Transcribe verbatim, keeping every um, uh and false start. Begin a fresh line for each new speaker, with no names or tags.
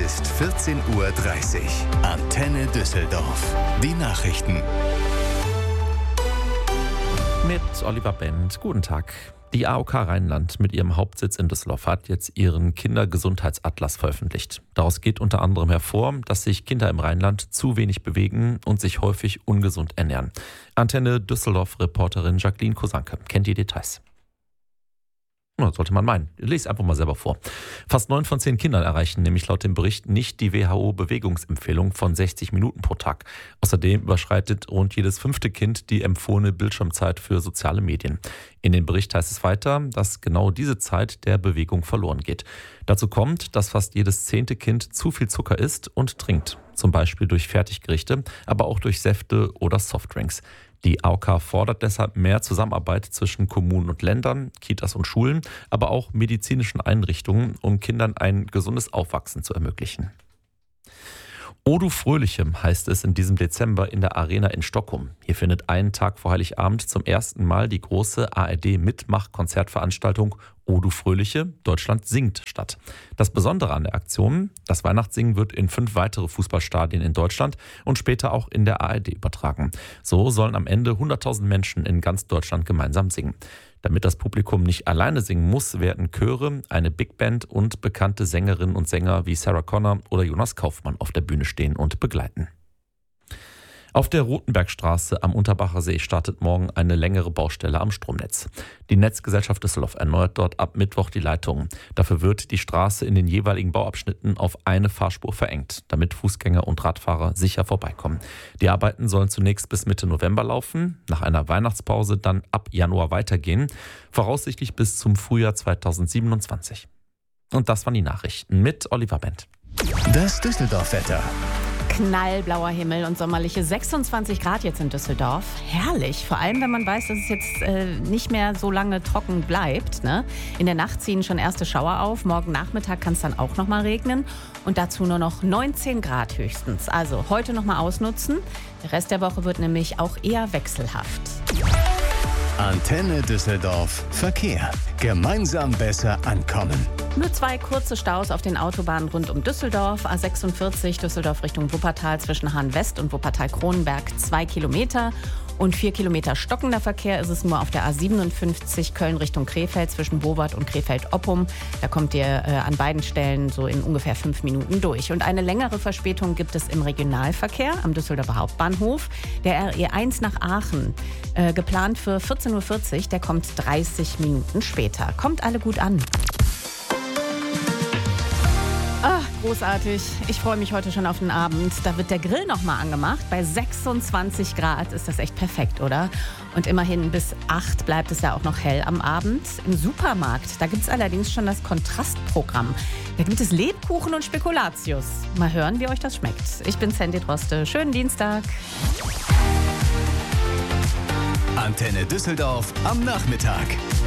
ist vierzehn Uhr dreißig. Antenne Düsseldorf. Die Nachrichten.
Mit Oliver Bent. Guten Tag. Die A O K Rheinland mit ihrem Hauptsitz in Düsseldorf hat jetzt ihren Kindergesundheitsatlas veröffentlicht. Daraus geht unter anderem hervor, dass sich Kinder im Rheinland zu wenig bewegen und sich häufig ungesund ernähren. Antenne Düsseldorf-Reporterin Jacqueline Kosanke kennt die Details. Na, sollte man meinen. Ich lese einfach mal selber vor. Fast neun von zehn Kindern erreichen nämlich laut dem Bericht nicht die W H O-Bewegungsempfehlung von sechzig Minuten pro Tag. Außerdem überschreitet rund jedes fünfte Kind die empfohlene Bildschirmzeit für soziale Medien. In dem Bericht heißt es weiter, dass genau diese Zeit der Bewegung verloren geht. Dazu kommt, dass fast jedes zehnte Kind zu viel Zucker isst und trinkt. Zum Beispiel durch Fertiggerichte, aber auch durch Säfte oder Softdrinks. Die A O K fordert deshalb mehr Zusammenarbeit zwischen Kommunen und Ländern, Kitas und Schulen, aber auch medizinischen Einrichtungen, um Kindern ein gesundes Aufwachsen zu ermöglichen. O du Fröhliche heißt es in diesem Dezember in der Arena in Stockholm. Hier findet einen Tag vor Heiligabend zum ersten Mal die große A R D-Mitmach-Konzertveranstaltung O du Fröhliche, Deutschland singt statt. Das Besondere an der Aktion, das Weihnachtssingen wird in fünf weitere Fußballstadien in Deutschland und später auch in der A R D übertragen. So sollen am Ende hunderttausend Menschen in ganz Deutschland gemeinsam singen. Damit das Publikum nicht alleine singen muss, werden Chöre, eine Big Band und bekannte Sängerinnen und Sänger wie Sarah Connor oder Jonas Kaufmann auf der Bühne stehen und begleiten. Auf der Rotenbergstraße am Unterbacher See startet morgen eine längere Baustelle am Stromnetz. Die Netzgesellschaft Düsseldorf erneuert dort ab Mittwoch die Leitungen. Dafür wird die Straße in den jeweiligen Bauabschnitten auf eine Fahrspur verengt, damit Fußgänger und Radfahrer sicher vorbeikommen. Die Arbeiten sollen zunächst bis Mitte November laufen, nach einer Weihnachtspause dann ab Januar weitergehen, voraussichtlich bis zum Frühjahr zweitausendsiebenundzwanzig. Und das waren die Nachrichten mit Oliver Bent.
Das Düsseldorf-Wetter.
Knallblauer Himmel und sommerliche sechsundzwanzig Grad jetzt in Düsseldorf. Herrlich, vor allem wenn man weiß, dass es jetzt äh, nicht mehr so lange trocken bleibt. Ne? In der Nacht ziehen schon erste Schauer auf. Morgen Nachmittag kann es dann auch noch mal regnen. Und dazu nur noch neunzehn Grad höchstens. Also heute noch mal ausnutzen. Der Rest der Woche wird nämlich auch eher wechselhaft.
Antenne Düsseldorf. Verkehr. Gemeinsam besser ankommen.
Nur zwei kurze Staus auf den Autobahnen rund um Düsseldorf. A sechsundvierzig Düsseldorf Richtung Wuppertal zwischen Hahn-West und Wuppertal-Kronenberg zwei Kilometer. Und vier Kilometer stockender Verkehr ist es nur auf der A siebenundfünfzig Köln Richtung Krefeld zwischen Bowart und Krefeld-Oppum. Da kommt ihr äh, an beiden Stellen so in ungefähr fünf Minuten durch. Und eine längere Verspätung gibt es im Regionalverkehr am Düsseldorfer Hauptbahnhof. Der R E eins nach Aachen, äh, geplant für vierzehn Uhr vierzig, der kommt dreißig Minuten später. Kommt alle gut an. Ach, großartig. Ich freue mich heute schon auf den Abend. Da wird der Grill nochmal angemacht. Bei sechsundzwanzig Grad ist das echt perfekt, oder? Und immerhin bis acht bleibt es ja auch noch hell am Abend. Im Supermarkt, da gibt es allerdings schon das Kontrastprogramm. Da gibt es Lebkuchen und Spekulatius. Mal hören, wie euch das schmeckt. Ich bin Sandy Droste. Schönen Dienstag.
Antenne Düsseldorf am Nachmittag.